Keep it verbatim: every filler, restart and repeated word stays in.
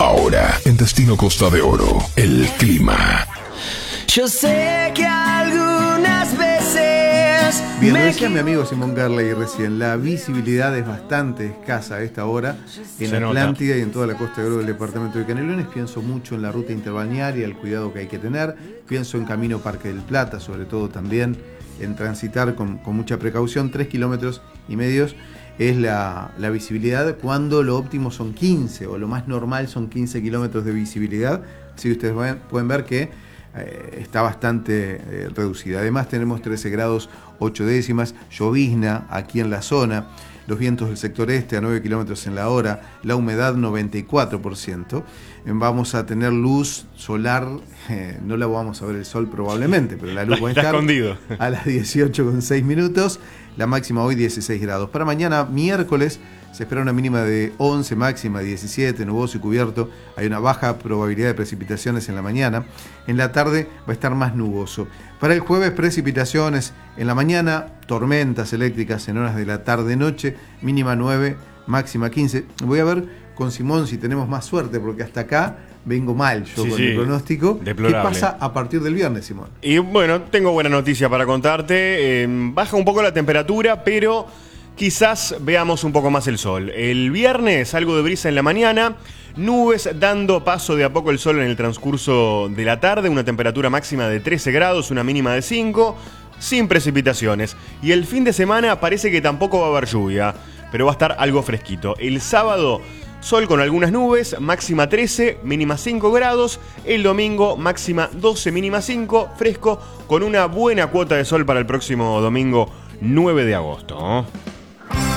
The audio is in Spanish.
Ahora, en Destino Costa de Oro, el clima. Yo sé que algunas veces... Bien, me lo decía equivo- mi amigo Simón Garley recién, la visibilidad es bastante escasa a esta hora en Se nota. Atlántida y en toda la costa de Oro del departamento de Canelones. Pienso mucho en la ruta interbalnearia, el cuidado que hay que tener. Pienso en Camino Parque del Plata, sobre todo también en transitar con, con mucha precaución. Tres kilómetros y medios es la, la visibilidad, cuando lo óptimo son quince, o lo más normal son quince kilómetros de visibilidad. Así que ustedes ven- pueden ver que eh, está bastante eh, reducida. Además tenemos trece grados ocho décimas, llovizna aquí en la zona, los vientos del sector este a nueve kilómetros en la hora, la humedad noventa y cuatro por ciento. Eh, Vamos a tener luz solar, eh, no la vamos a ver el sol probablemente, pero la luz va a Está estar escondido. a las dieciocho con seis minutos. La máxima hoy dieciséis grados. Para mañana miércoles se espera una mínima de once, máxima diecisiete, nuboso y cubierto. Hay una baja probabilidad de precipitaciones en la mañana. En la tarde va a estar más nuboso. Para el jueves, precipitaciones en la mañana, tormentas eléctricas en horas de la tarde-noche, mínima nueve, máxima quince. Voy a ver con Simón si tenemos más suerte, porque hasta acá vengo mal yo Sí, con sí, el pronóstico. deplorable. ¿Qué pasa a partir del viernes, Simón? Y bueno, tengo buena noticia para contarte. Eh, baja un poco la temperatura, pero quizás veamos un poco más el sol. El viernes algo de brisa en la mañana, nubes dando paso de a poco el sol en el transcurso de la tarde, una temperatura máxima de trece grados, una mínima de cinco, sin precipitaciones. Y el fin de semana parece que tampoco va a haber lluvia, pero va a estar algo fresquito. El sábado, sol con algunas nubes, máxima trece, mínima cinco grados. El domingo, máxima doce, mínima cinco, fresco, con una buena cuota de sol para el próximo domingo nueve de agosto.